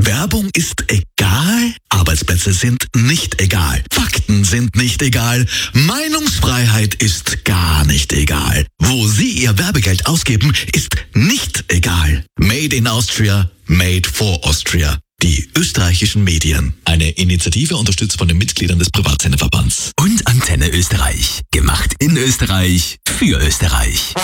Werbung ist egal, Arbeitsplätze sind nicht egal, Fakten sind nicht egal, Meinungsfreiheit ist gar nicht egal. Wo Sie Ihr Werbegeld ausgeben, ist nicht egal. Made in Austria, made for Austria. Die österreichischen Medien. Eine Initiative unterstützt von den Mitgliedern des Privatsenderverbands. Und Antenne Österreich. Gemacht in Österreich, für Österreich.